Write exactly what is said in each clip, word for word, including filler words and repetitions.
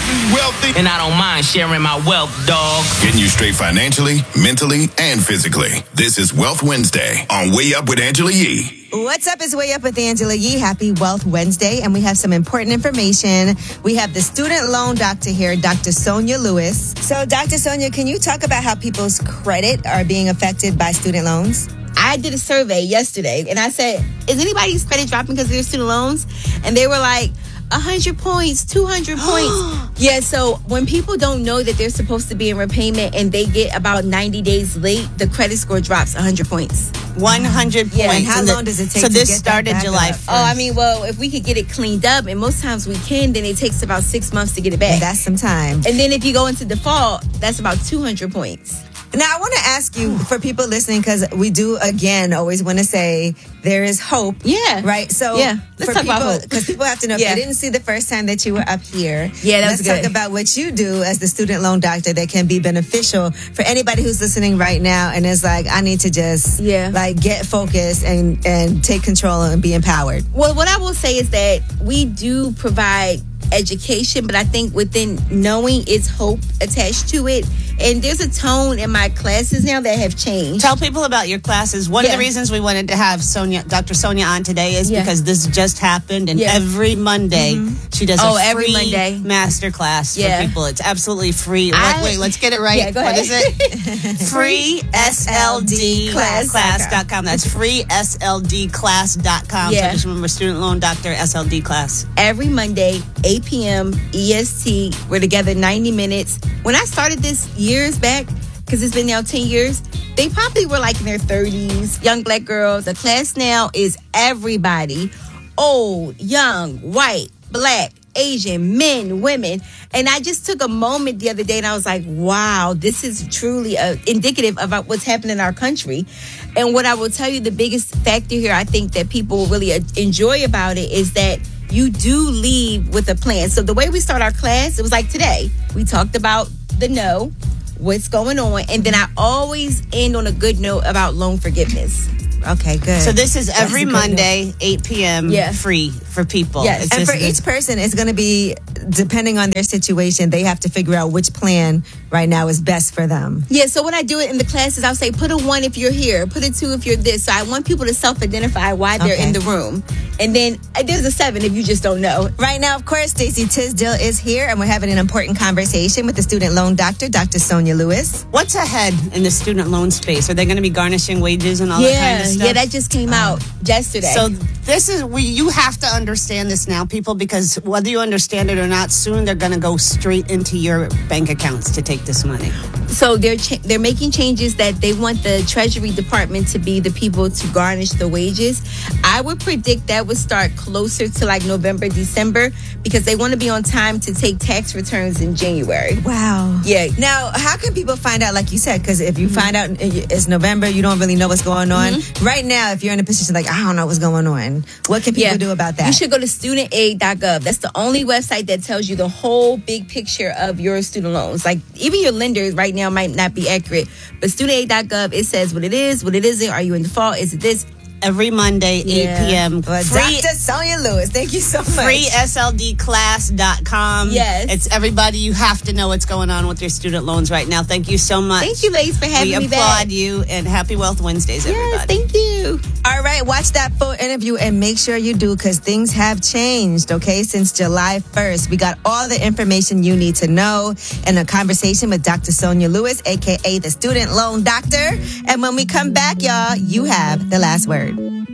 wealthy, and I don't mind sharing my wealth, dog. Getting you straight financially, mentally, and physically. This is Wealth Wednesday on Way Up with Angela Yee. What's up? It's Way Up with Angela Yee. Happy Wealth Wednesday. And we have some important information. We have the student loan doctor here, Doctor Sonia Lewis. So, Doctor Sonia, can you talk about how people's credit are being affected by student loans? I did a survey yesterday, and I said, is anybody's credit dropping because of their student loans? And they were like, one hundred points, two hundred points. Yeah, so when people don't know that they're supposed to be in repayment and they get about ninety days late, the credit score drops one hundred points. one hundred Yeah, points. and how And the- long does it take So to this get that started back July up? first. Oh, I mean, well, if we could get it cleaned up, and most times we can, then it takes about six months to get it back. And that's some time. And then if you go into default, that's about two hundred points. Now, I want to ask you, for people listening, because we do, again, always want to say there is hope. Yeah. Right? So, Yeah. Let's for talk people, about hope. because people have to know, Yeah. if they didn't see the first time that you were up here. Yeah, that let's was good. talk about what you do as the student loan doctor that can be beneficial for anybody who's listening right now and is like, I need to just, Yeah. like, get focused and, and take control and be empowered. Well, what I will say is that we do provide education, but I think within knowing is hope attached to it. And there's a tone in my classes now that have changed. Tell people about your classes. One Yeah. of the reasons we wanted to have Sonia, Doctor Sonia on today is Yeah. because this just happened, and Yeah. every Monday she does Oh, a every free Monday. master class Yeah. for people. It's absolutely free. I- Wait, wait, let's get it right. Yeah, go What ahead. is it? Free S L D Class. class dot com. That's free S L D class dot com. Yeah. So just remember, student loan doctor S L D class. Every Monday, eight p.m. E S T. We're together ninety minutes. When I started this years back, because it's been now ten years, they probably were like in their thirties, young black girls. The class now is everybody, old, young, white, black, Asian, men, women. And I just took a moment the other day and I was like, wow, this is truly uh, indicative of uh, what's happening in our country. And what I will tell you, the biggest factor here I think that people really uh, enjoy about it is that you do leave with a plan. So the way we start our class, it was like today. We talked about the no, what's going on, and then I always end on a good note about loan forgiveness. Okay, good. So this is That's every a good Monday, eight p.m. Yeah. free for people. Yes. It's And just- for each person, it's going to be, depending on their situation, they have to figure out which plan right now is best for them. Yeah, so when I do it in the classes, I'll say put a one if you're here, put a two if you're this. So I want people to self-identify why they're Okay. in the room. And then uh, there's a seven if you just don't know. Right now, of course, Stacey Tisdale is here, and we're having an important conversation with the student loan doctor, Doctor Sonia Lewis. What's ahead in the student loan space? Are they going to be garnishing wages and all that kind Yeah, of stuff? yeah, that just came out yesterday. So this is we. You have to understand this now, people, because whether you understand it or not, soon they're going to go straight into your bank accounts to take this money. So they're cha- they're making changes that they want the Treasury Department to be the people to garnish the wages. I would predict that would start closer to like November, December, because they want to be on time to take tax returns in January. Wow. Yeah. Now, how can people find out, like you said, because if you find out it's November, you don't really know what's going on. Right now, if you're in a position like, I don't know what's going on, what can people do about that? You should go to student aid dot gov. That's the only website that tells you the whole big picture of your student loans. Like, even your lenders right now might not be accurate, but student aid dot gov, it says what it is, what it isn't. Are you in default? Is it this? Every Monday, Yeah. eight p.m. Well, Free, Doctor Sonia Lewis, thank you so much. free S L D class dot com. Yes. It's everybody. You have to know what's going on with your student loans right now. Thank you so much. Thank you, ladies, for having We me applaud back. you, and happy Wealth Wednesdays, Yes, everybody. thank you. All right, watch that full interview and make sure you do, because things have changed, okay, since July first. We got all the information you need to know in a conversation with Doctor Sonia Lewis, a k a the student loan doctor. And when we come back, y'all, you have the last word.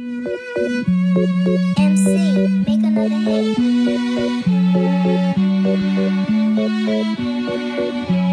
M C, make another hit.